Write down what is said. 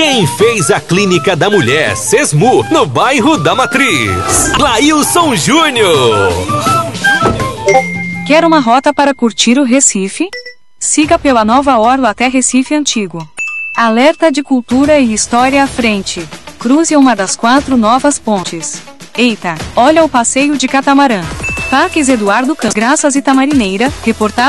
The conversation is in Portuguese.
Quem fez a Clínica da Mulher Sesmu no bairro da Matriz? Lailson Júnior. Quer uma rota para curtir o Recife? Siga pela Nova Orla até Recife Antigo. Alerta de cultura e história à frente. Cruze uma das 4 novas pontes. Eita, olha o passeio de catamarã. Parques Eduardo Campos Graças e Tamarineira, reportado